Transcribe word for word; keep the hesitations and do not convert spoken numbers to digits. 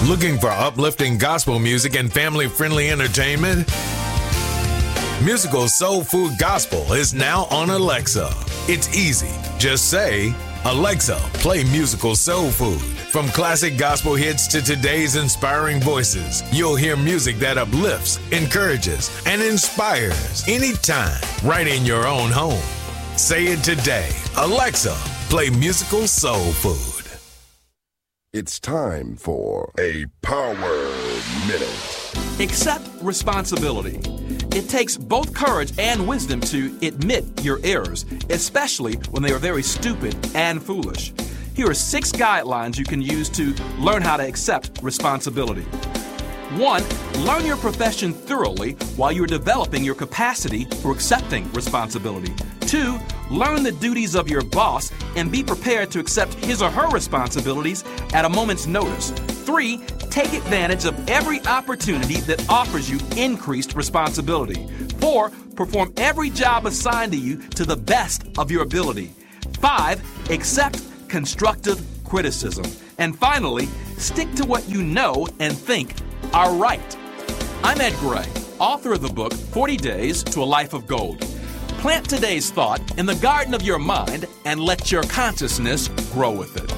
Looking for uplifting gospel music and family-friendly entertainment? Musical Soul Food Gospel is now on Alexa. It's easy. Just say, Alexa, play Musical Soul Food. From classic gospel hits to today's inspiring voices, you'll hear music that uplifts, encourages, and inspires anytime, right in your own home. Say it today. Alexa, play Musical Soul Food. It's time for a Power Minute. Accept responsibility. It takes both courage and wisdom to admit your errors, especially when they are very stupid and foolish. Here are six guidelines you can use to learn how to accept responsibility. One, learn your profession thoroughly while you're developing your capacity for accepting responsibility. Two, learn the duties of your boss and be prepared to accept his or her responsibilities at a moment's notice. Three, take advantage of every opportunity that offers you increased responsibility. Four, perform every job assigned to you to the best of your ability. Five, accept constructive criticism. And finally, stick to what you know and think are right. I'm Ed Gray, author of the book forty days to a Life of Gold. Plant today's thought in the garden of your mind and let your consciousness grow with it.